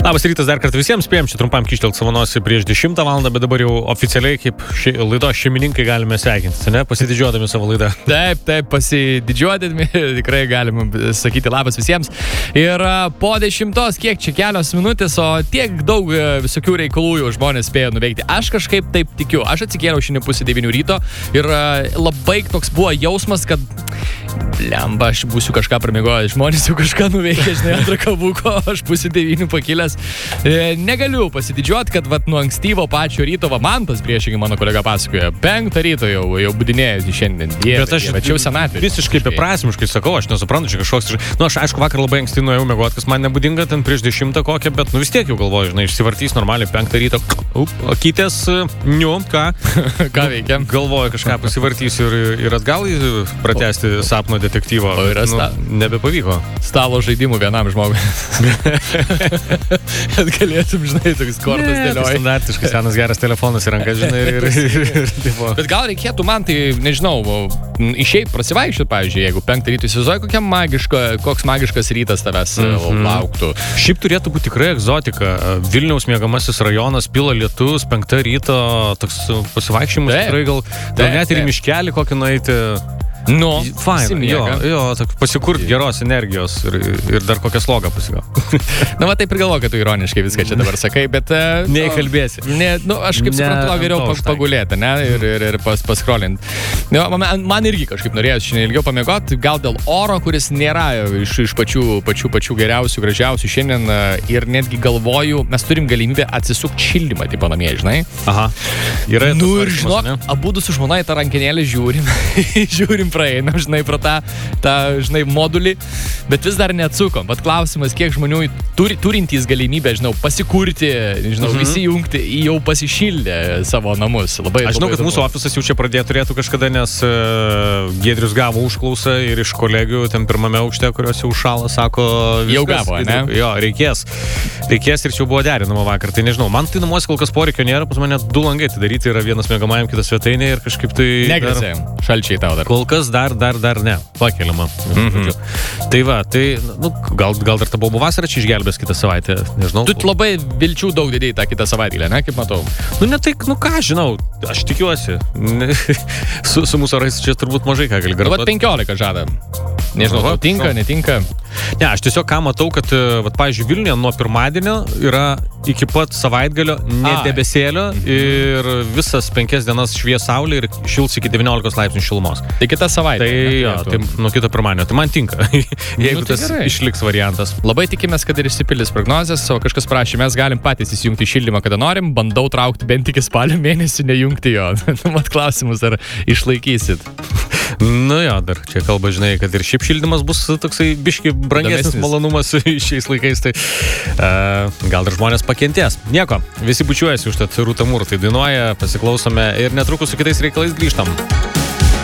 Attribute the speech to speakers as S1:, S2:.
S1: Labas rytas dar kartą visiems, spėjom čia trumpam kištelt savo nosį prieš 10 valandą, bet dabar jau oficialiai kaip laidos šeimininkai galime sveikinti, ne? Pasididžiuodami savo laidą.
S2: Taip, pasididžiuodami, tikrai galime sakyti labas visiems. Ir po 10, kiek čia kelios minutės, o tiek daug visokių reikalų jau žmonės spėjo nuveikti. Aš kažkaip taip tikiu. Aš atsikėliau šiandien 8:30 ryto ir labai toks buvo jausmas, kad lemba, aš būsiu kažką pramiegojęs, žmonės jau kažką nuveikė, žinai, antrą kabuko, aš 8:30 pakilęs. Negaliu pasididžiuoti, kad nuo ankstyvo pačio ryto, Mantas priešingai mano kolega pasakoja, 5 ryto jau budinėjusi šiandien.
S1: Bet aš
S2: čia jau senatvė.
S1: Visiškai beprasmiškai sakau, aš nesuprantu, čia kažkoks... Aš aišku, vakar labai anksti nuėjau miegoti, kas man nebūdinga, ten prieš 10 kokią, bet vis tiek jau galvoju, žinai, išsivartys normaliai 5 ryto. Kytės, ką?
S2: Ką veikiam?
S1: Galvoju, kažką pasivartysiu ir atgal pratęsti sapno detektyvo.
S2: O yra
S1: nebepavyko.
S2: Stalo žaidimų vienam žmogui. Kad galėtum, žinai, toks kortas dėlioji.
S1: Standartiškai senas geras telefonas į ranką, žinai, ir
S2: Bet gal reikėtų man, tai nežinau, išeit prasivaikščioti, pavyzdžiui, jeigu 5 ryto įsivaizduoji, koks magiškas rytas tavęs lauktų.
S1: Šiaip turėtų būti tikrai egzotika. Vilniaus miegamasis rajonas, pila lietus, 5 ryto, toks pasivaikščiojimas tikrai gal net ir į miškelį kokį nueiti.
S2: Nu,
S1: fine, jo, pasikurt geros energijos ir dar kokią slogą pasigauti.
S2: Na, taip ir galvoju, kad tu ironiškai viską čia dabar sakai, bet...
S1: Neįkalbėsi.
S2: Aš kaip suprantu, geriau pagulėti, ne, ir paskrolint. Man irgi kažkaip norėjau šiandien ilgiau pamiegoti, gal dėl oro, kuris nėra iš pačių geriausių, gražiausių šiandien, ir netgi galvoju, mes turim galimybę atsisukti šildymą, taip namie, žinai.
S1: Aha. Ir
S2: žinok, abudu su žmona į tą rankenėlę žiūrim praeinam, žinai, pro tą, žinai, modulį, bet vis dar neatsukom. Vat klausimas, kiek žmonių turintys galimybę, žinau, pasikurti, žinau, visi jungti, jau pasišildę savo namus.
S1: Aš žinau, kad mūsų ofisas jau čia turėtų kažkada, nes Giedrius gavo užklausą ir iš kolegių ten pirmame aukšte, kurios jau šala, sako, viskas,
S2: jau gavo, ne?
S1: Jo, reikės ir čia buvo derinama vakar. Tai nežinau, man tai namuose kol kas poreikio nėra, pas mane 2 langai atidaryti, yra vienas miegamajam, kitas svetainė ir kažkaip tai...
S2: Negrasėjom, šalčiai tau dar.
S1: Kol kas dar ne, pakeliama. Tai va, gal dar ta bobų vasara čia išgelbės kitą savaitę, nežinau.
S2: Tu labai vilčių daug didėjai tą kitą savaitę, ne, kaip matau?
S1: Ką, žinau, aš tikiuosi. Su mūsų orais čia turbūt mažai ką gali garantuoti.
S2: 15 žada. Nežinau, tau tinka, netinka.
S1: Ne, aš tiesiog ką matau, kad, pavyzdžiui, Vilniuje nuo pirmadienio yra iki pat savaitgalio nedebesėlio ir visas 5 dienas švies saulė ir šils iki 19 laipsnių šilumos.
S2: Tai kita savaitė.
S1: Tai nuo kito pirmadienio. Tai man tinka, jeigu tas išliks variantas.
S2: Labai tikimės, kad ir išsipildys prognozės, o kažkas prašė, mes galim patys įsijungti šildymą, kada norim, bandau traukti bent iki spalio mėnesį, nejungti jo. Mat klausimus, ar išlaikysit.
S1: Dar čia kalba, žinai, kad ir šiaip šildymas bus toksai biški brangesnis malonumas šiais laikais, tai gal dar žmonės pakentės. Nieko, visi bučiuojasi už tą Rūta Mur, tai dainuoja, pasiklausome ir netrukus su kitais reikalais grįžtam.